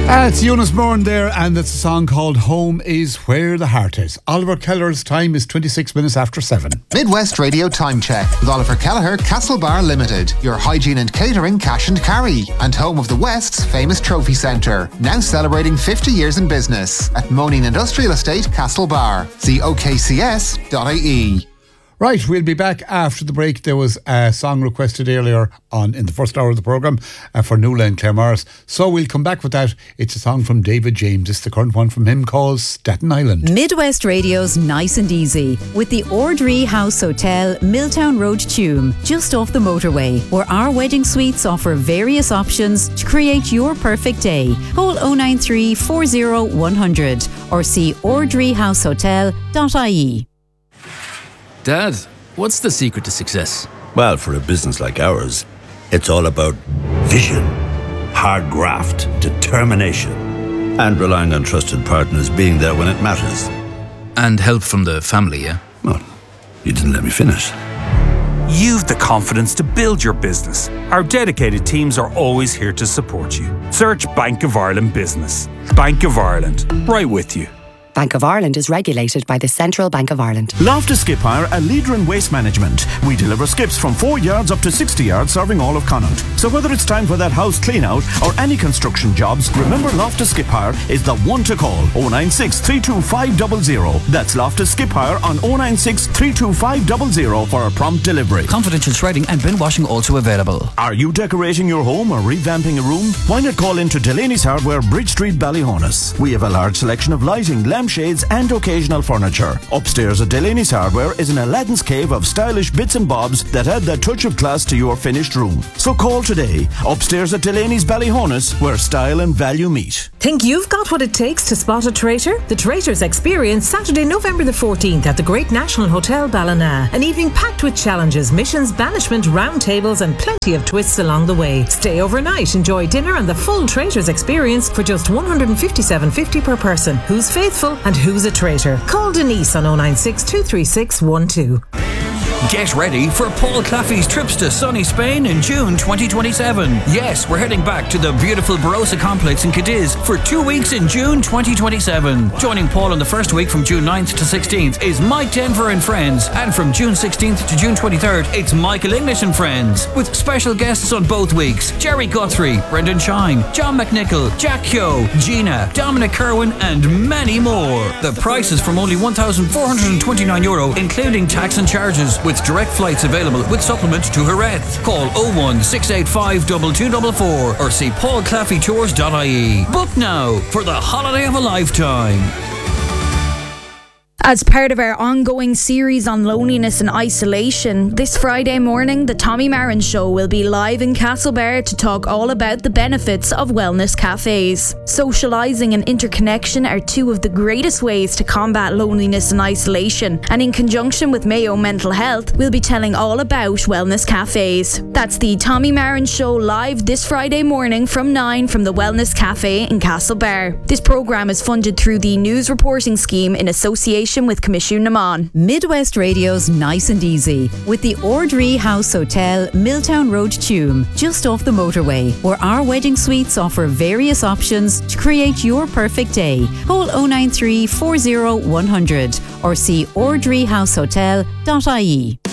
It's Eunice Moran there, and it's a song called Home is Where the Heart Is. Oliver Kelleher's time is 26 minutes after 7. Midwest Radio Time Check with Oliver Kelleher, Castlebar Limited, your hygiene and catering cash and carry, and home of the West's famous trophy centre, now celebrating 50 years in business at Moaning Industrial Estate, Castlebar. See okcs.ie. Right, we'll be back after the break. There was a song requested earlier on in the first hour of the programme for Nuala and Claire Morris. So we'll come back with that. It's a song from David James. It's the current one from him called Staten Island. Midwest Radio's Nice and Easy with the Ordree House Hotel, Milltown Road, Tuam, just off the motorway, where our wedding suites offer various options to create your perfect day. Call 093 40 100 or see ordreehousehotel.ie. Dad, what's the secret to success? Well, for a business like ours, it's all about vision, hard graft, determination, and relying on trusted partners being there when it matters. And help from the family, yeah? Well, you didn't let me finish. You've the confidence to build your business. Our dedicated teams are always here to support you. Search Bank of Ireland Business. Bank of Ireland, right with you. Bank of Ireland is regulated by the Central Bank of Ireland. Loftus Skip Hire, a leader in waste management. We deliver skips from 4 yards up to 60 yards, serving all of Connaught. So whether it's time for that house clean out or any construction jobs, remember Loftus Skip Hire is the one to call. 096 325 00. That's Loftus Skip Hire on 096 325 00 for a prompt delivery. Confidential shredding and bin washing also available. Are you decorating your home or revamping a room? Why not call into Delaney's Hardware, Bridge Street, Ballyhonus? We have a large selection of lighting, lampshades and occasional furniture. Upstairs at Delaney's Hardware is an Aladdin's cave of stylish bits and bobs that add that touch of class to your finished room. So call today. Upstairs at Delaney's Ballyhonus, where style and value meet. Think you've got what it takes to spot a traitor? The Traitors Experience, Saturday, November the 14th at the Great National Hotel Ballina. An evening packed with challenges, missions, banishment, round tables and plenty of twists along the way. Stay overnight, enjoy dinner and the full Traitors Experience for just $157.50 per person. Who's faithful and who's a traitor? Call Denise on 096 236 12. Get ready for Paul Claffey's trips to sunny Spain in June 2027. Yes, we're heading back to the beautiful Barossa complex in Cadiz for 2 weeks in June 2027. Joining Paul in the first week from June 9th to 16th is Mike Denver and Friends, and from June 16th to June 23rd it's Michael English and Friends, with special guests on both weeks: Jerry Guthrie, Brendan Shine, John McNichol, Jack Kyo, Gina, Dominic Kerwin and many more. The price is from only €1,429, including tax and charges, with direct flights available with supplement to Jerez. Call 01685 2244 or see paulclaffeytours.ie. Book now for the holiday of a lifetime. As part of our ongoing series on loneliness and isolation, this Friday morning, the Tommy Marin Show will be live in Castlebar to talk all about the benefits of wellness cafes. Socialising and interconnection are two of the greatest ways to combat loneliness and isolation, and in conjunction with Mayo Mental Health, we'll be telling all about wellness cafes. That's the Tommy Marin Show live this Friday morning from 9 from the Wellness Cafe in Castlebar. This programme is funded through the News Reporting Scheme in association with Commission Naman. Midwest Radio's Nice and Easy with the Ordree House Hotel, Milltown Road, Tuam, just off the motorway, where our wedding suites offer various options to create your perfect day. Call 093 40 100 or see ordreehousehotel.ie.